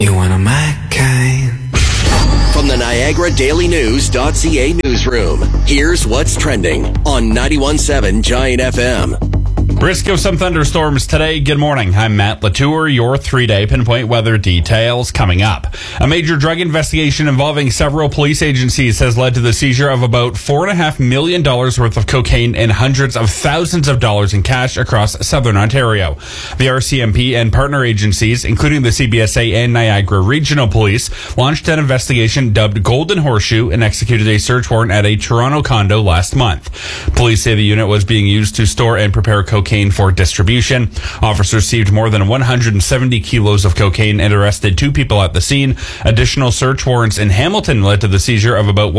You want my kind. From the NiagaraDailyNews.ca newsroom, here's what's trending on 91.7 Giant FM. Risk of some thunderstorms today. Good morning. I'm Matt Latour. Your 3-day pinpoint weather details coming up. A major drug investigation involving several police agencies has led to the seizure of about $4.5 million worth of cocaine and hundreds of thousands of dollars in cash across southern Ontario. The RCMP and partner agencies, including the CBSA and Niagara Regional Police, launched an investigation dubbed Golden Horseshoe and executed a search warrant at a Toronto condo last month. Police say the unit was being used to store and prepare cocaine for distribution. Officers seized more than 170 kilos of cocaine and arrested 2 people at the scene. Additional search warrants in Hamilton led to the seizure of about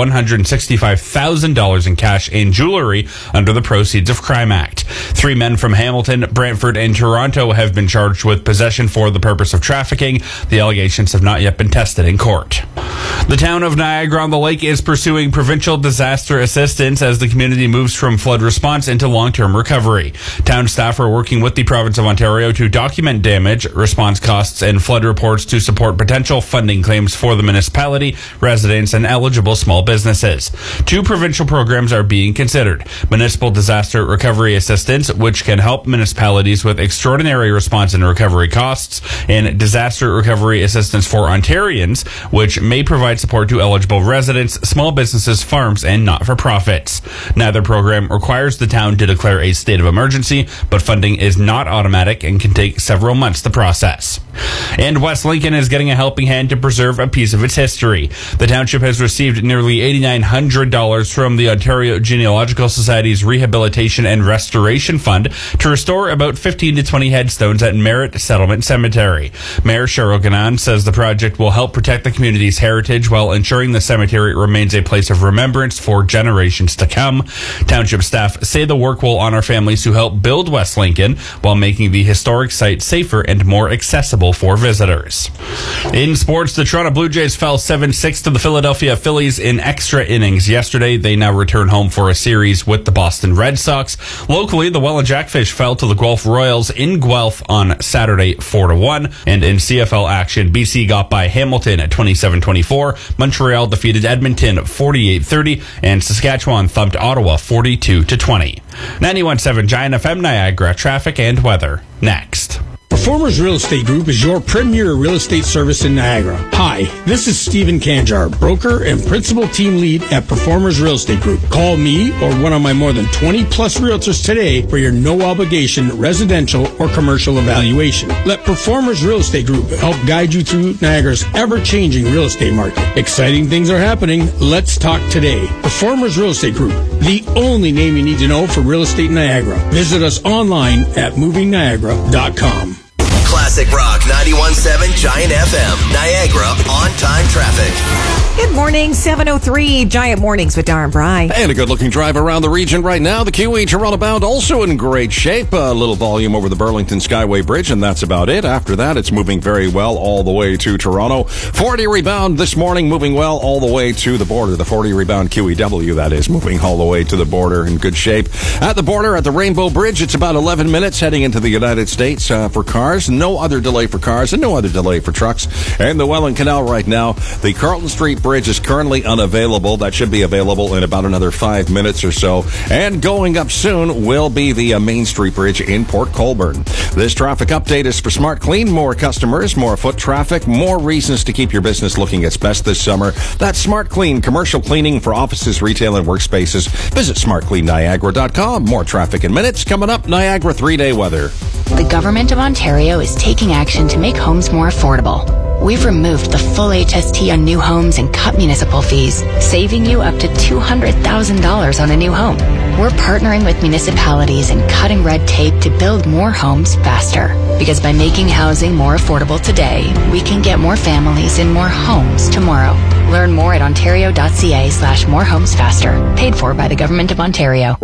$165,000 in cash and jewelry under the Proceeds of Crime Act. 3 men from Hamilton, Brantford, and Toronto have been charged with possession for the purpose of trafficking. The allegations have not yet been tested in court. The town of Niagara-on-the-Lake is pursuing provincial disaster assistance as the community moves from flood response into long-term recovery. Town staff are working with the province of Ontario to document damage, response costs, and flood reports to support potential funding claims for the municipality, residents, and eligible small businesses. 2 provincial programs are being considered. Municipal Disaster Recovery Assistance, which can help municipalities with extraordinary response and recovery costs, and Disaster Recovery Assistance for Ontarians, which may provide support to eligible residents, small businesses, farms, and not-for-profits. Neither program requires the town to declare a state of emergency, but funding is not automatic and can take several months to process. And West Lincoln is getting a helping hand to preserve a piece of its history. The township has received nearly $8,900 from the Ontario Genealogical Society's Rehabilitation and Restoration Fund to restore about 15 to 20 headstones at Merritt Settlement Cemetery. Mayor Cheryl Gannon says the project will help protect the community's heritage while ensuring the cemetery remains a place of remembrance for generations to come. Township staff say the work will honor families who help build West Lincoln while making the historic site safer and more accessible for visitors. In sports, the Toronto Blue Jays fell 7-6 to the Philadelphia Phillies in extra innings yesterday. They now return home for a series with the Boston Red Sox. Locally, the Welland Jackfish fell to the Guelph Royals in Guelph on Saturday 4-1. And in CFL action, BC got by Hamilton at 27-24. Montreal defeated Edmonton 48-30, and Saskatchewan thumped Ottawa 42-20. 91.7 Giant FM Niagara traffic and weather next. Performers Real Estate Group is your premier real estate service in Niagara. Hi, this is Stephen Kanjar, broker and principal team lead at Performers Real Estate Group. Call me or one of my more than 20-plus realtors today for your no-obligation residential or commercial evaluation. Let Performers Real Estate Group help guide you through Niagara's ever-changing real estate market. Exciting things are happening. Let's talk today. Performers Real Estate Group, the only name you need to know for real estate in Niagara. Visit us online at movingniagara.com. Classic Rock 91.7 Giant FM, Niagara on-time traffic. Good morning, 7:03 Giant Mornings with Darren Bry. And a good-looking drive around the region right now. The QE Toronto bound also in great shape. A little volume over the Burlington Skyway Bridge, and that's about it. After that, it's moving very well all the way to Toronto. 40 rebound this morning, moving well all the way to the border. The 40 rebound QEW, that is, moving all the way to the border in good shape. At the border, at the Rainbow Bridge, it's about 11 minutes heading into the United States for cars. No other delay for cars and no other delay for trucks. And the Welland Canal right now, the Carlton Street Bridge is currently unavailable. That should be available in about another 5 minutes or so. And going up soon will be the Main Street Bridge in Port Colborne. This traffic update is for Smart Clean. More customers, more foot traffic, more reasons to keep your business looking its best this summer. That's Smart Clean, commercial cleaning for offices, retail, and workspaces. Visit smartcleanniagara.com. More traffic in minutes. Coming up, Niagara 3-day weather. The Government of Ontario is taking action to make homes more affordable. We've removed the full HST on new homes and cut municipal fees, saving you up to $200,000 on a new home. We're partnering with municipalities and cutting red tape to build more homes faster. Because by making housing more affordable today, we can get more families in more homes tomorrow. Learn more at ontario.ca/morehomesfaster. Paid for by the Government of Ontario.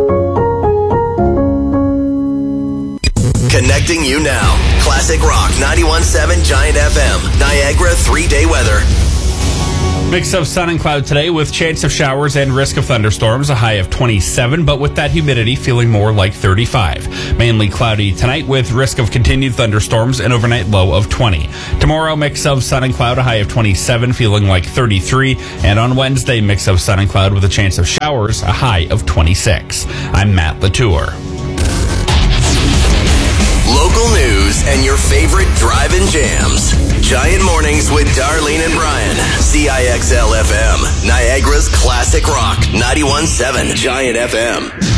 Connecting you now. Classic Rock 91.7 Giant FM, Niagara 3-day weather. Mix of sun and cloud today with chance of showers and risk of thunderstorms, a high of 27, but with that humidity feeling more like 35. Mainly cloudy tonight with risk of continued thunderstorms, an overnight low of 20. Tomorrow, mix of sun and cloud, a high of 27, feeling like 33. And on Wednesday, mix of sun and cloud with a chance of showers, a high of 26. I'm Matt Latour. Local news and your favorite drive-in jams. Giant Mornings with Darlene and Brian. CIXL FM, Niagara's classic rock. 91.7 Giant FM.